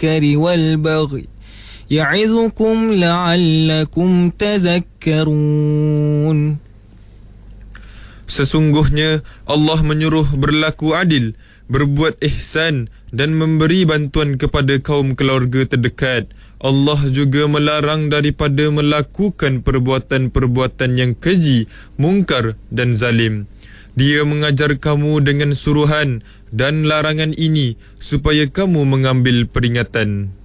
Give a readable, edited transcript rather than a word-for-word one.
المنكر والبغي يعظكم لعلكم تذكرون. Sesungguhnya Allah menyuruh berlaku adil, berbuat ihsan dan memberi bantuan kepada kaum keluarga terdekat. Allah juga melarang daripada melakukan perbuatan-perbuatan yang keji, mungkar dan zalim. Dia mengajar kamu dengan suruhan dan larangan ini supaya kamu mengambil peringatan.